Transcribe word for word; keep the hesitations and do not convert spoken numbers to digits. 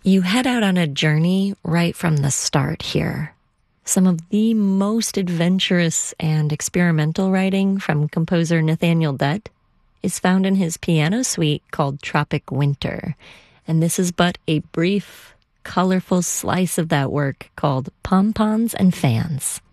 You head out on a journey right from the start here. Some of the most adventurous and experimental writing from composer Nathaniel Dett is found in his piano suite called Tropic Winter. And this is but a brief, colorful slice of that work called Pom-Poms and Fans.